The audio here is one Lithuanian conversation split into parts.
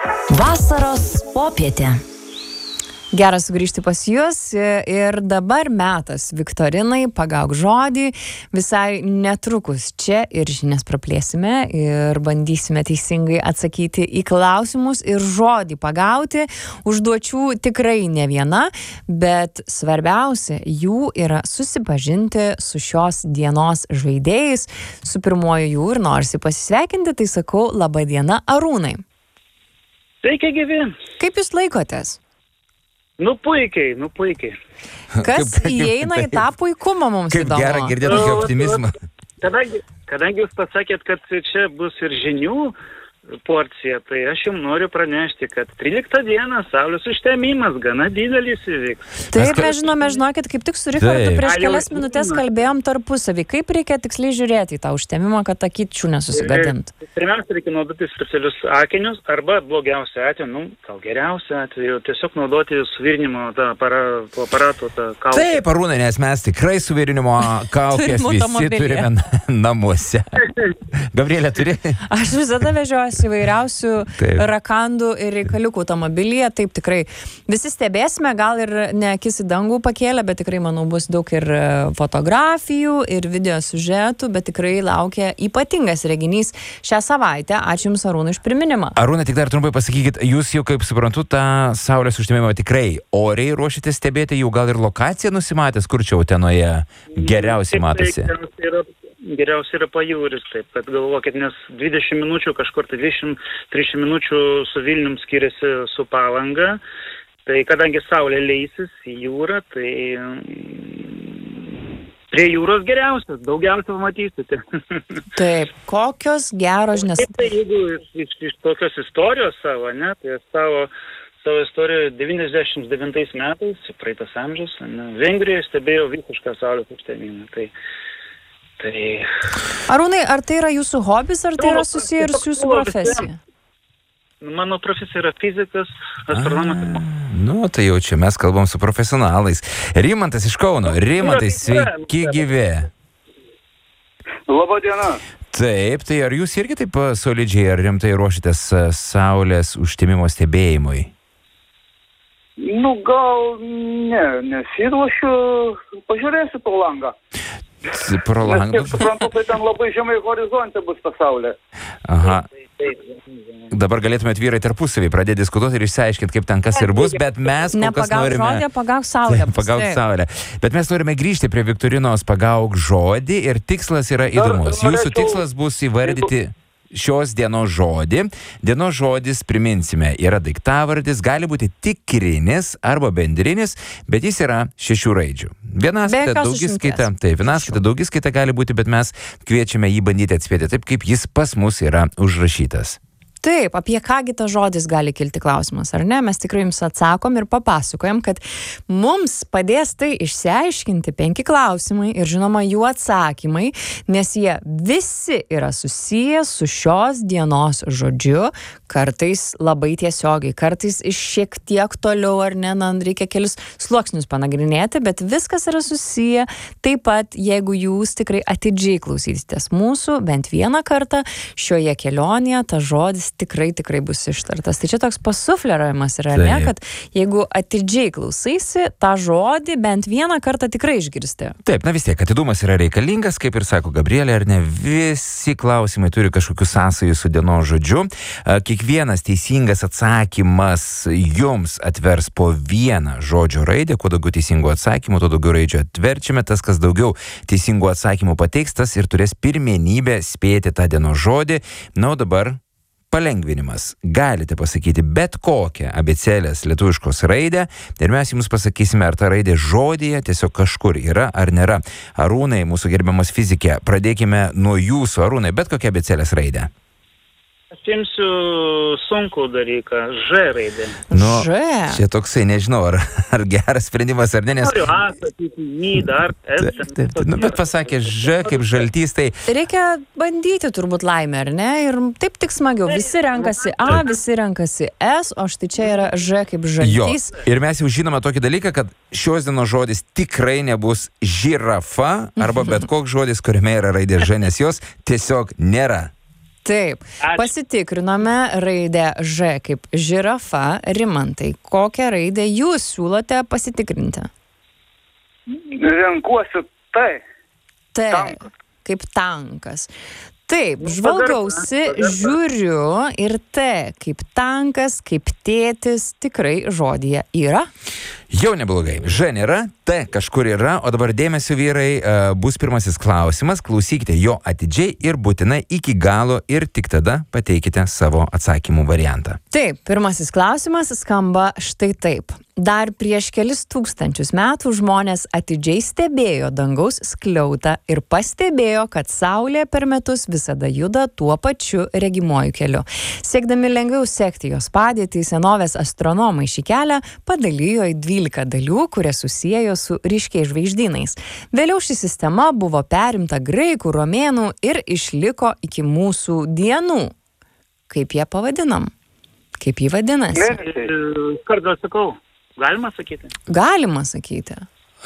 Vasaros popietė. Geras sugrįžti pas jūs ir dabar metas viktorinai, pagauk žodį. Visai netrukus čia ir žinias praplėsime ir bandysime teisingai atsakyti į klausimus ir žodį pagauti. Užduočių tikrai ne viena, bet svarbiausia jų yra susipažinti su šios dienos žaidėjais. Su pirmuoju jų ir norisi pasisveikinti, tai sakau laba diena Arūnai. Sveiki gyvi. Kaip jūs laikotės? Puikiai. Kas įeina į tą puikumą mums kaip įdomu? Kaip gera girdėti tokį optimizmą. Kadangi jūs pasakėt, kad čia bus ir žinių porcija, tai aš jums noriu pranešti, kad 13 dieną saulės užtemimas gana didelis įvyks. Taip, mes žinokit, kaip tik su Richardu prieš kelias minutės kalbėjom tarpusavį. Kaip reikia tiksliai žiūrėti į tą užtemimą, kad akyčių nesusigadint? Pirmiausia, reikia naudoti specialius akinius arba blogiausia atveju, gal geriausia atveju, tiesiog naudoti suvirinimo aparato kaukę. Taip, Arūnai, nes mes tikrai suvirinimo kaukės visi turime namuose. Gabrielė, turi? Aš visada vežiuosi įvairiausių rakandų ir reikaliukų automobilyje. Taip, tikrai. Visi stebėsime, gal ir ne akis į dangų pakėlę, bet tikrai, manau, bus daug ir fotografijų, ir video siužetų, bet tikrai laukia ypatingas reginys šią savaitę. Ačiū Jums, Arūnai, už priminimą. Arūnai, tik dar trumpai pasakykit, jūs jau, kaip suprantu, tą saulės užtemimą tikrai oriai ruošitės stebėti, jau gal ir lokaciją nusimatęs, kur čia Utenoje geriausiai matosi? Geriausia yra pajūris, taip, kad galvokit, nes 20 minučių kažkur, tai 20-30 minučių su Vilnium skiriasi su Palanga, tai kadangi saulė leisis į jūrą, tai prie jūros geriausias, daugiausia pamatysite. Taip, kokios geros žinios. Tai jeigu iš tokios istorijos savo, ne, tai savo istorijoje 99 metais, praeitas amžius, Vengrijoje stebėjau visišką saulės užtemimą, Arūnai, ar tai yra jūsų hobis, ar tai yra susiję ir su jūsų profesija? Mano profesija yra fizikas, astronomas. Tai jau čia mes kalbam su profesionalais. Rimantas iš Kauno. Rimantai, sveiki gyvi. Labą dieną. Taip, tai ar jūs irgi taip solidžiai ar rimtai ruošitės saulės užtemimo stebėjimui? Gal nesiruošiu, pažiūrėsiu pro langą. Pro langą? Nes, suprantu, tai ten labai žemai horizonte bus ta saulė. Aha. Dabar galėtumėt vyrai tarpusavį pradėti diskutuoti ir išsiaiškinti, kaip ten kas ir bus, bet mes kol kas norime... Nepagauk žodį, pagauk saulę. Pagauk saulę. Bet mes norime grįžti prie viktorinos pagauk žodį ir tikslas yra įdomus. Jūsų tikslas bus įvardyti šios dienos žodį. Dienos žodis, priminsime, yra daiktavardis, gali būti tikrinis arba bendrinis, bet jis yra 6 raidžių. Vienaskaita, daugiskaita, taip, vienaskaita, daugiskaita gali būti, bet mes kviečiame jį bandyti atspėti taip, kaip jis pas mus yra užrašytas. Taip, apie kągi tas žodis gali kilti klausimas, ar ne? Mes tikrai jums atsakom ir papasakojam, kad mums padės tai išsiaiškinti 5 klausimai ir žinoma jų atsakymai, nes jie visi yra susiję su šios dienos žodžiu, kartais labai tiesiogiai, kartais iš šiek tiek toliau, ar ne, reikia kelius sluoksnius panagrinėti, bet viskas yra susiję. Taip pat, jeigu jūs tikrai atidžiai klausysitės mūsų, bent vieną kartą šioje kelionėje tas žodis tikrai bus ištartas. Tai čia toks pasufleravimas yra, ne, kad jeigu atidžiai klausaisi, tą žodį bent vieną kartą tikrai išgirsti. Taip, vis tiek, atidumas yra reikalingas, kaip ir sako Gabrielė, ar ne, visi klausimai turi kažkokių sąsajų su dienos žodžiu. Kiekvienas teisingas atsakymas jums atvers po vieną žodžio raidę, kuo daugiau teisingų atsakymų, tuo daugiau raidžių atverčiame, tas, kas daugiau teisingų atsakymų pateiks, tas ir turės pirmenybę spėti tą dienos žodį. O dabar palengvinimas. Galite pasakyti bet kokią abėcėlės lietuviškos raidę ir mes jums pasakysime, ar ta raidė žodyje tiesiog kažkur yra ar nėra. Arūnai, mūsų gerbiamas fizikė, pradėkime nuo jūsų. Arūnai, bet kokią abėcėlės raidę. Aš imsiu sunkų dalyką, Ž raidė. Ž. Čia toksai, nežinau, ar geras sprendimas ar ne, nes... Noriu A, sakyti, I, dar S. Bet pasakė Ž kaip žaltys, tai... Reikia bandyti turbūt laimę, ar ne? Ir taip tik smagiau. Visi renkasi A, visi renkasi S, o štai čia yra Ž kaip žaltys. Jo. Ir mes jau žinome tokį dalyką, kad šios dienos žodis tikrai nebus žirafa arba bet koks žodis, kuriame yra raidė Ž, nes jos tiesiog nėra. Taip, Ačiū. pasitikrinome raidę Ž kaip žirafa. Rimantai, kokią raidę jūs siūlote pasitikrinti? Renkuosi tai. T, Tankas. kaip tankas. Taip, žvalgausi, žiūriu ir T, kaip tankas, kaip tėtis, tikrai žodyje yra. Jau neblogai. Ž nėra, T kažkur yra, o dabar dėmesio vyrai, bus pirmasis klausimas. Klausykite jo atidžiai ir būtinai iki galo ir tik tada pateikite savo atsakymų variantą. Taip, pirmasis klausimas skamba štai taip. Dar prieš kelis tūkstančius metų žmonės atidžiai stebėjo dangaus skliautą ir pastebėjo, kad Saulė per metus visada juda tuo pačiu regimuoju keliu. Siekdami lengviau sekti jos padėtį, senovės astronomai šį kelią padalijo į 12 dalių, kurias susiejo su ryškiais žvaigždynais. Vėliau ši sistema buvo perimta graikų, romėnų ir išliko iki mūsų dienų. Kaip ją pavadinam? Kaip jį vadinasi? Kartą sakau, galima sakyti? Galima sakyti.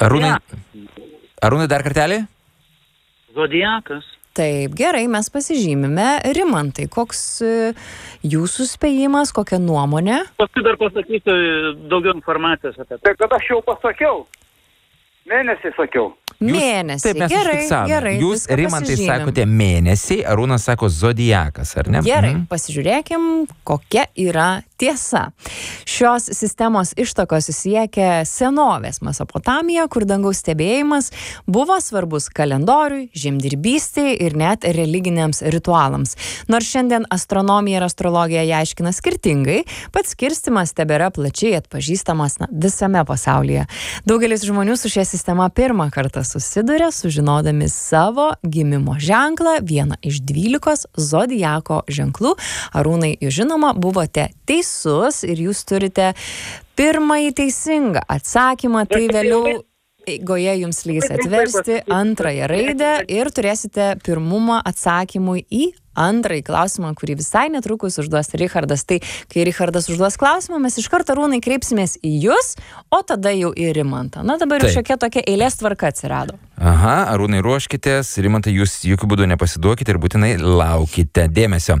Arūnai dar kartelį? Zodiakas. Taip, gerai, mes pasižymime. Rimantai, koks jūsų spėjimas, kokia nuomonė? Paskui dar pasakysiu daugiau informacijos apie tai. Tai kad aš jau pasakiau. Mėnesį sakiau. Mėnesį. Taip, mes gerai, užfiksavome. gerai. Jūs, viską Rimantai, pasižymim. sakote mėnesį, Arūnas sako zodiakas, ar ne? Gerai, pasižiūrėkim, kokia yra tiesa. Šios sistemos ištakos siekia senovės Mesopotamiją, kur dangaus stebėjimas buvo svarbus kalendoriui, žemdirbystei ir net religiniams ritualams. Nors šiandien astronomija ir astrologija ją aiškina skirtingai, pats skirstymas tebėra plačiai atpažįstamas visame pasaulyje. Daugelis žmonių su šia sistema pirmą kartą susiduria, sužinodami savo gimimo ženklą, vieną iš 12 zodiako ženklų. Arūnai, jūs žinoma, buvote teisus ir jūs turite pirmąjį teisingą atsakymą, tai vėliau eigoje jums leis atversti antrąją raidę ir turėsite pirmumą atsakymui į antrąjį klausimą, kurį visai netrukus užduos Richardas. Tai kai Richardas užduos klausimą, mes iš karto, Arūnai, kreipsimės į jūs, o tada jau į Rimantą. Na, dabar Taip. šiokia tokia eilės tvarka atsirado. Aha, Arūnai, ruoškitės, Rimantai, jūs jokių būdų nepasiduokite ir būtinai laukite dėmesio.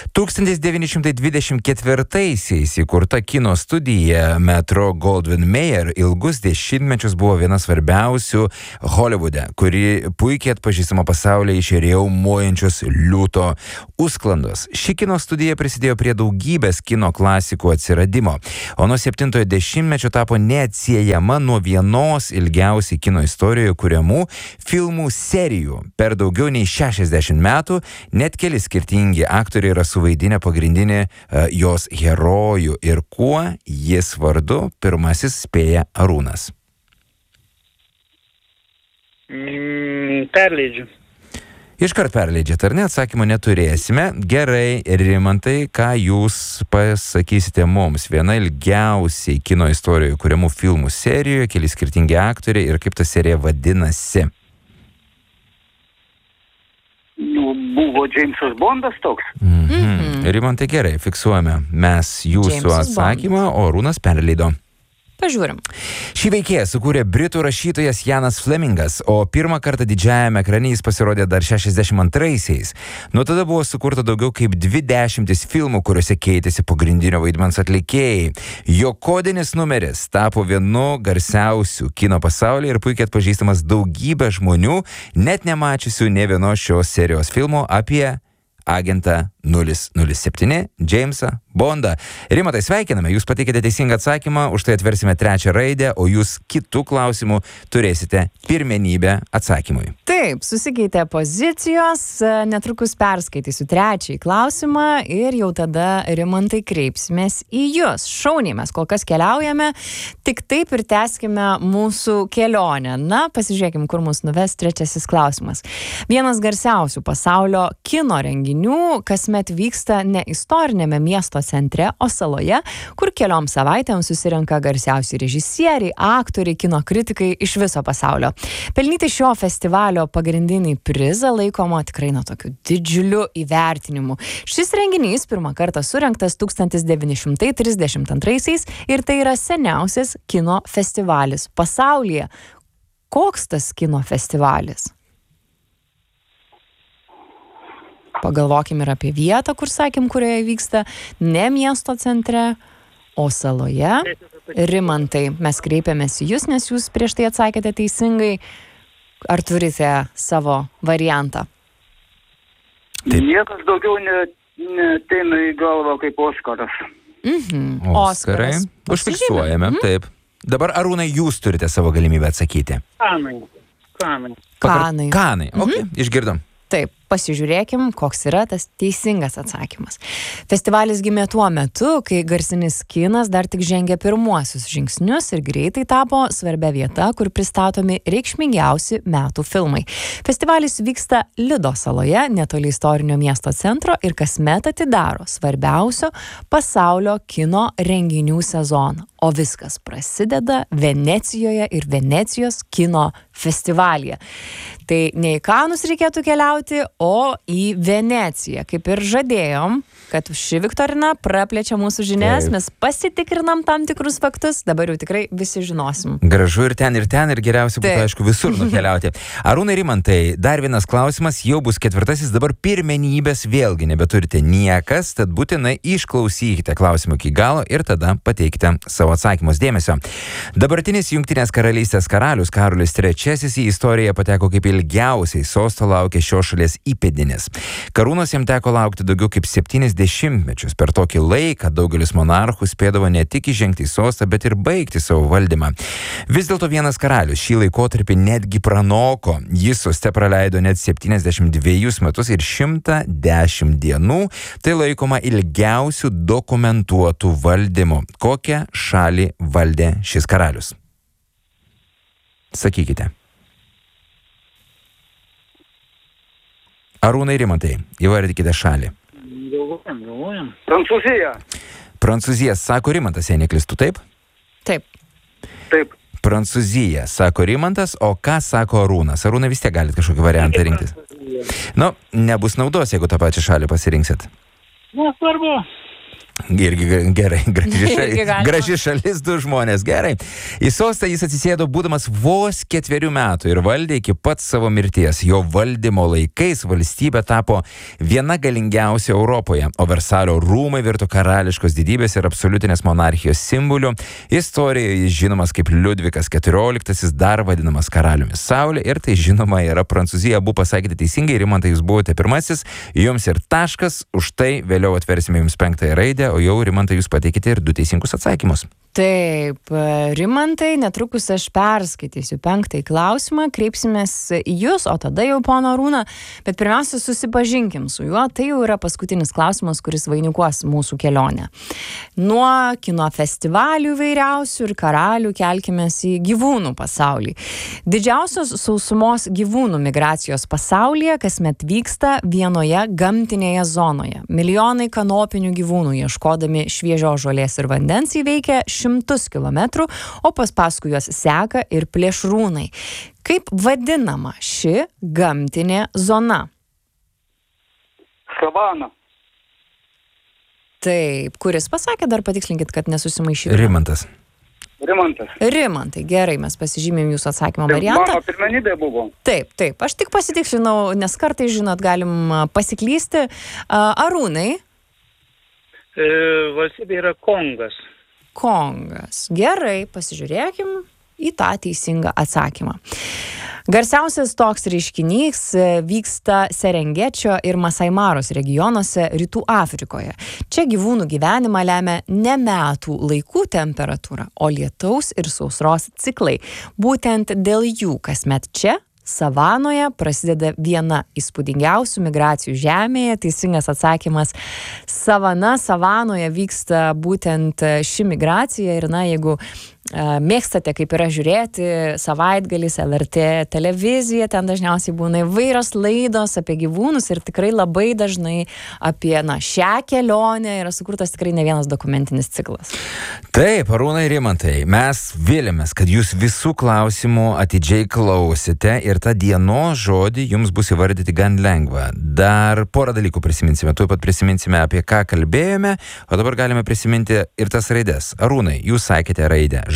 1924-aisiais įkurta kino studija Metro Goldwyn Mayer ilgus dešimtmečius buvo viena svarbiausių Holivude, kuri puikiai atpažįstama pasaulyje iš riaumojančios liūto užsklandos. Ši kino studija prisidėjo prie daugybės kino klasikų atsiradimo, o nuo 70-ojo dešimtmečio tapo neatsiejama nuo vienos ilgiausiai kino istorijoje kuriamų filmų serijų. Per daugiau nei 60 metų net keli skirtingi aktoriai yra suvaidinę pagrindinį jos herojų. Ir kuo jis vardu, pirmasis spėja Arūnas. Perleidžiu. Iškart perleidžiat, ar ne? Atsakymo neturėsime. Gerai, Rimantai, ką jūs pasakysite mums? Viena ilgiausiai kino istorijoje kuriamų filmų serijoje, keli skirtingi aktoriai ir kaip ta serija vadinasi? Nu, buvo Džeimsas Bondas toks. Rimantai, gerai, fiksuojame mes jūsų Džeimsas atsakymą, o Arūnas perleido. Pažiūrim. Šį veikėją sukūrė britų rašytojas Janas Flemingas, o pirmą kartą didžiajame ekrane jis pasirodė dar 62-aisiais. Nuo tada buvo sukurta daugiau kaip 20 filmų, kuriuose keitėsi pagrindinio vaidmens atlikėjai. Jo kodinis numeris tapo vienu garsiausių kino pasaulyje ir puikiai atpažįstamas daugybę žmonių, net nemačiusių ne vienos šios serijos filmo apie agentą 007 Džeimsą Bondą. Rimantai, sveikiname, jūs pateikėte teisingą atsakymą, už tai atversime trečią raidę, o jūs kitų klausimų turėsite pirmenybę atsakymui. Taip, susikeitė pozicijos, netrukus perskaitysiu trečiąjį klausimą ir jau tada, Rimantai, kreipsimės į jūs. Šauniai, mes kol kas keliaujame, tik taip ir tęskime mūsų kelionę. Na, pasižiūrėkim, kur mus nuves trečiasis klausimas. Vienas garsiausių pasaulio kino renginių kasmet vyksta ne istorinėme miesto centre, o saloje, kur keliom savaitėms susirenka garsiausi režisieriai, aktoriai, kino kritikai iš viso pasaulio. Pelnyti šio festivalio pagrindinį prizą laikoma tikrai tokiu didžiuliu įvertinimu. Šis renginys pirmą kartą surengtas 1932 ir tai yra seniausias kino festivalis pasaulyje. Koks tas kino festivalis? Pagalvokim ir apie vietą, kur sakėm, kurioje vyksta ne miesto centre, o saloje. Rimantai, mes kreipiamės į jūs, nes jūs prieš tai atsakėte teisingai. Ar turite savo variantą? Niekas daugiau neteina į galvą kaip Oskaras. Oskarai. Užfiksuojame, taip. Dabar, Arūnai, jūs turite savo galimybę atsakyti. Kanai. Okay, išgirdom. Taip, pasižiūrėkim, koks yra tas teisingas atsakymas. Festivalis gimė tuo metu, kai garsinis kinas dar tik žengė pirmuosius žingsnius ir greitai tapo svarbia vieta, kur pristatomi reikšmingiausi metų filmai. Festivalis vyksta Lido saloje, netoli istorinio miesto centro ir kasmet atidaro svarbiausio pasaulio kino renginių sezoną. O viskas prasideda Venecijoje ir Venecijos kino festivalyje. Tai ne į Kanus reikėtų keliauti, o į Veneciją. Kaip ir žadėjom, kad ši viktorina praplečia mūsų žinias, mes pasitikrinam tam tikrus faktus, dabar jau tikrai visi žinosim. Gražu ir ten, ir geriausia būtų, aišku, visur nukeliauti. Arūnai, Rimantai, dar vienas klausimas, jau bus ketvirtasis, dabar pirmenybės vėlgi nebeturite niekas, tad būtinai išklausykite klausimą iki galo ir tada pateikite savo atsakymus. Dėmesio. Dabartinis Jungtinės karalystės karalius Karolis III į istoriją pateko kaip ilgiausiai sosto laukė šios šalies įpėdinis. Karūnos jam teko laukti daugiau kaip 70 mečius. Per tokį laiką daugelis monarchų spėdavo ne tik įžengti į sostą, bet ir baigti savo valdymą. Vis dėlto vienas karalius šį laikotarpį netgi pranoko. Jis soste praleido net 72 metus ir 110 dienų. Tai laikoma ilgiausių dokumentuotų valdymų. Kokią šalį valdė šis karalius? Sakykite. Arūnai, Rimantai, įvardykite šalį. Galvojam. Prancūzija, sako Rimantas, jei neklystu, taip? Taip. Prancūzija, sako Rimantas, o ką sako Arūnas? Arūnai, vis tiek galite kažkokį variantą rinktis. Nebus naudos, jeigu tą pačią šalį pasirinksit. Svarbu. Irgi gerai, graži šalis, du žmonės, gerai. Į sostą jis atsisėdo būdamas vos 4 metų ir valdė iki pat savo mirties. Jo valdymo laikais valstybė tapo viena galingiausia Europoje, o Versalio rūmai virto karališkos didybės ir absoliutinės monarchijos simboliu. Istorijoje jis žinomas kaip Liudvikas XIV, dar vadinamas karaliumi Saulė, ir tai žinoma yra Prancūzija. Abu pasakėte teisingai, Rimantai, jūs buvote pirmasis, jums ir taškas, už tai vėliau atversime jums 5 raidę. O jau, Rimantai, jūs pateikite ir 2 teisingus atsakymus. Taip, Rimantai, netrukus aš perskaitysiu 5 klausimą, kreipsimės į jūs, o tada jau pono Arūną, bet pirmiausia susipažinkim su juo, tai jau yra paskutinis klausimas, kuris vainikuos mūsų kelionę. Nuo kino festivalių vairiausių ir karalių kelkimės į gyvūnų pasaulį. Didžiausios sausumos gyvūnų migracijos pasaulyje kasmet vyksta vienoje gamtinėje zonoje. Milijonai kanopinių gyvūnų ieškodami šviežios žolės ir vandens įveikia 100 kilometrų, o paskui juos seka ir plėšrūnai. Kaip vadinama ši gamtinė zona? Savana. Taip, kuris pasakė, dar patikslinkit, kad nesusimaišytume. Rimantas. Rimantai, gerai, mes pasižymėm jūsų atsakymą variantą. Mano pirmenybė buvo. Taip, aš tik pasitikslinau, nes kartais, žinot, galim pasiklysti. Arūnai? Valstybė yra Kongas. Gerai, pasižiūrėkim į tą teisingą atsakymą. Garsiausias toks reiškinys vyksta Serengečio ir Masai Maros regionuose Rytų Afrikoje. Čia gyvūnų gyvenimą lemia ne metų laikų temperatūra, o lietaus ir sausros ciklai. Būtent dėl jų kasmet čia savanoje prasideda viena įspūdingiausių migracijų žemėje. Teisingas atsakymas - savanoje vyksta būtent ši migracija ir jeigu mėgstate, kaip yra žiūrėti savaitgalis LRT televiziją, ten dažniausiai būna įvairios laidos apie gyvūnus ir tikrai labai dažnai apie šią kelionę yra sukurtas tikrai ne vienas dokumentinis ciklas. Taip, Arūnai, Rimantai, mes viliamės, kad jūs visų klausimų atidžiai klausite ir tą dienos žodį jums bus įvardyti gan lengva. Dar porą dalykų prisiminsime, tuoj pat prisiminsime, apie ką kalbėjome, o dabar galime prisiminti ir tas raides. Arūnai, jūs sakėte raidę Ž,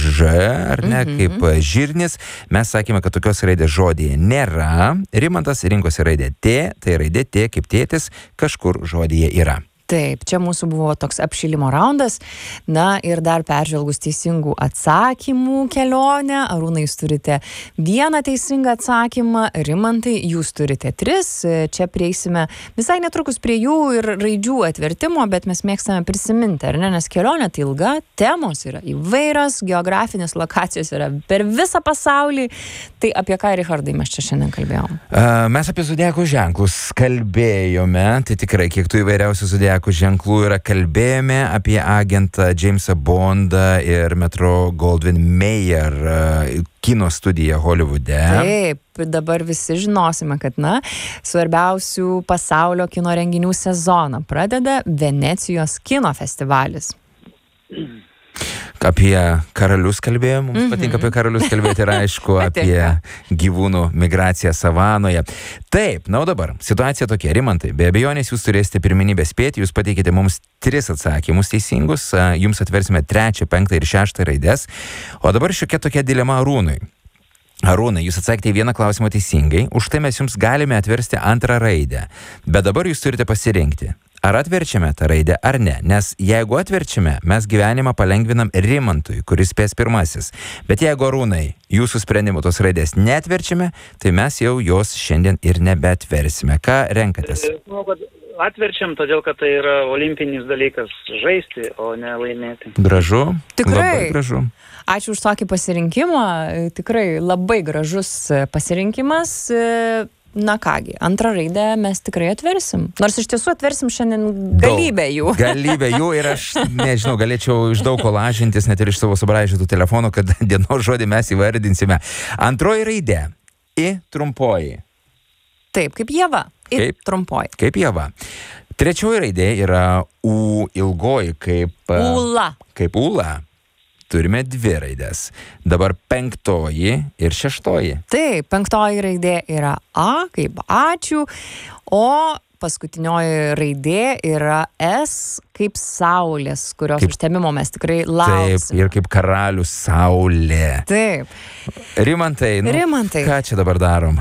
Ž, ar ne, kaip žirnis. Mes sakėme, kad tokios raidės žodyje nėra. Rimantas rinkosi raidę T, tai raidė T kaip tėtis kažkur žodyje yra. Taip, čia mūsų buvo toks apšilimo raundas. Na ir dar peržvelgus teisingų atsakymų kelionę. Arūnai, jūs turite vieną teisingą atsakymą, Rimantai, jūs turite 3. Čia prieisime visai netrukus prie jų ir raidžių atvertimo, bet mes mėgstame prisiminti, ar ne, nes kelionė tai ilga, temos yra įvairios, geografinės lokacijos yra per visą pasaulį. Tai apie ką, Richardai, mes čia šiandien kalbėjom? Mes apie zodiako ženklus kalbėjome, tai tikrai kiek tų įvairiausių zodiako ženklų yra, kalbėjome apie agentą Jamesą Bondą ir Metro Goldwyn Mayer kino studiją Holivude. Taip, dabar visi žinosime, kad, svarbiausių pasaulio kino renginių sezoną pradeda Venecijos kino festivalis. Apie karalius kalbėjome, mums patinka apie karalius kalbėti ir aišku apie gyvūnų migraciją savanoje. Taip, na o dabar situacija tokia. Rimantai, be abejonės jūs turėsite pirmenybę spėti, jūs pateikite mums 3 atsakymus teisingus, jums atversime 3, 5 ir 6 raidės, o dabar šiokia tokia dilema Arūnui. Arūnai, jūs atsakėte į vieną klausimą teisingai, už tai mes jums galime atversti 2 raidę, bet dabar jūs turite pasirinkti. Ar atverčiame tą raidę ar ne? Nes jeigu atverčiame, mes gyvenimą palengvinam Rimantui, kuris spės pirmasis. Bet jeigu, Arūnai, jūsų sprendimo tos raidės neatverčiame, tai mes jau jos šiandien ir nebeatversime. Ką renkatės? Manau, kad atverčiam, todėl kad tai yra olimpinis dalykas žaisti, o ne laimėti. Gražu? Tikrai. Labai gražu. Ačiū už tokį pasirinkimą. Tikrai labai gražus pasirinkimas. Na kągi, 2 raidę mes tikrai atversim. Nors iš tiesų atversim šiandien galybę jų. Galybę jų ir aš, nežinau, galėčiau iš daug ko lažintis, net ir iš savo subraižytų telefonų, kad dienos žodį mes įvardinsime. 2 raidė. I trumpoji. Taip, kaip Ieva. I trumpoji. Kaip Ieva. 3 raidė yra U ilgoji, kaip... Ūla. Kaip Ūla. Turime 2 raidės. Dabar 5 ir 6. Taip, 5 raidė yra A, kaip ačiū, o paskutinioji raidė yra S, kaip saulės, kurios užtemimo mes tikrai lauksime. Taip, ir kaip karalius saulė. Taip. Rimantai, ką čia dabar darom?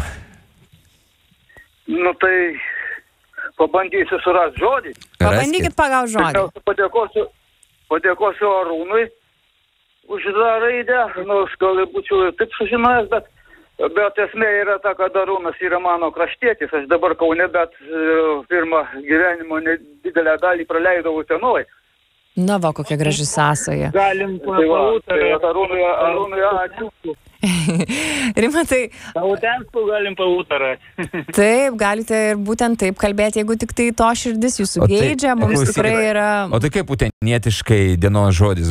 Nu tai pabandysiu surasti žodį. Pabandykit pagauti žodį. Padėkosiu Arūnui už tą raidę, nors gal būčiau taip sužinojęs, bet esmė yra ta, kad Arūnas yra mano kraštietis. Aš dabar Kaune, bet pirmą gyvenimo nedidelę dalį praleidau Utenoj. Na va, kokia graži sąsaja. Galim pautarėti. Arūnui, ačiū. Rimantai. Utensku galim pautarėti. Taip, galite ir būtent taip kalbėti, jeigu tik tai to širdis jūsų geidžia, mums tikrai yra... O tai kaip utenietiškai dienos žodis